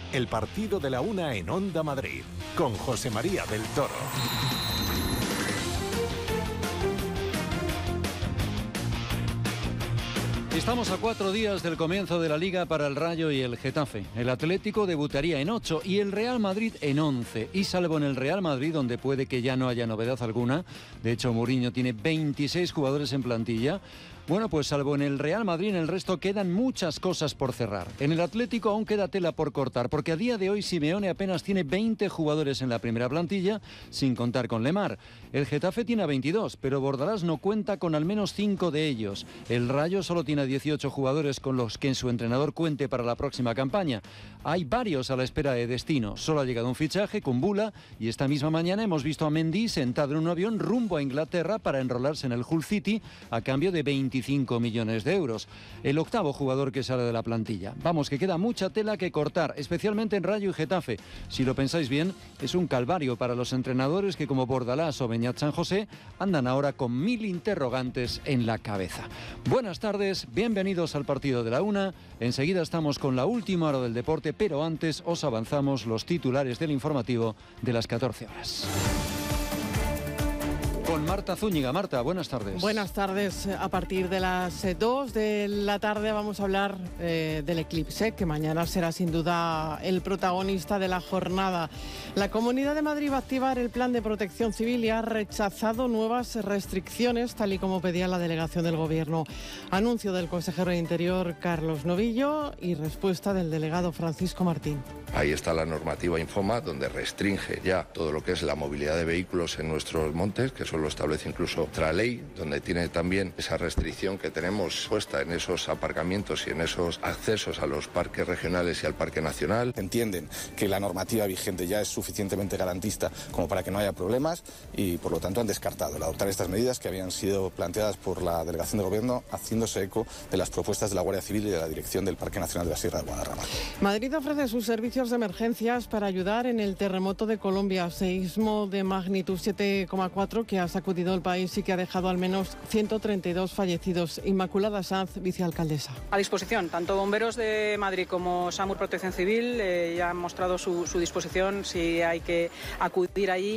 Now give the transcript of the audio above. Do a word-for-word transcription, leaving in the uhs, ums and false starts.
el partido de la una en Onda Madrid, con José María del Toro. Estamos a cuatro días del comienzo de la Liga para el Rayo y el Getafe. El Atlético debutaría en ocho y el Real Madrid en once. Y salvo en el Real Madrid, donde puede que ya no haya novedad alguna, de hecho Mourinho tiene veintiséis jugadores en plantilla, bueno, pues salvo en el Real Madrid, en el resto quedan muchas cosas por cerrar. En el Atlético aún queda tela por cortar, porque a día de hoy Simeone apenas tiene veinte jugadores en la primera plantilla, sin contar con Lemar. El Getafe tiene a veintidós, pero Bordalás no cuenta con al menos cinco de ellos. El Rayo solo tiene dieciocho jugadores con los que en su entrenador cuente para la próxima campaña. Hay varios a la espera de destino. Solo ha llegado un fichaje, Kumbula, y esta misma mañana hemos visto a Mendy sentado en un avión rumbo a Inglaterra para enrolarse en el Hull City a cambio de veinticinco millones de euros. El octavo jugador que sale de la plantilla. Vamos, que queda mucha tela que cortar, especialmente en Rayo y Getafe. Si lo pensáis bien, es un calvario para los entrenadores que, como Bordalás o Beñat San José, andan ahora con mil interrogantes en la cabeza. Buenas tardes, bienvenidos al partido de la una. Enseguida estamos con la última hora del deporte, pero antes os avanzamos los titulares del informativo de las catorce horas. Con Marta Zúñiga. Marta, buenas tardes. Buenas tardes. A partir de las dos de la tarde vamos a hablar eh, del eclipse, que mañana será sin duda el protagonista de la jornada. La Comunidad de Madrid va a activar el plan de protección civil y ha rechazado nuevas restricciones, tal y como pedía la delegación del Gobierno. Anuncio del consejero de Interior, Carlos Novillo, y respuesta del delegado Francisco Martín. Ahí está la normativa Infoma, donde restringe ya todo lo que es la movilidad de vehículos en nuestros montes, que eso lo establece incluso otra ley, donde tiene también esa restricción que tenemos puesta en esos aparcamientos y en esos accesos a los parques regionales y al Parque Nacional. Entienden que la normativa vigente ya es suficientemente garantista como para que no haya problemas y, por lo tanto, han descartado el adoptar estas medidas que habían sido planteadas por la delegación del Gobierno, haciéndose eco de las propuestas de la Guardia Civil y de la dirección del Parque Nacional de la Sierra de Guadarrama. Madrid ofrece sus servicios de emergencias para ayudar en el terremoto de Colombia, seísmo de magnitud siete coma cuatro que ha sacudido el país y que ha dejado al menos ciento treinta y dos fallecidos. Inmaculada Sanz, vicealcaldesa. A disposición, tanto bomberos de Madrid como SAMUR Protección Civil eh, ya han mostrado su, su disposición si hay que acudir allí.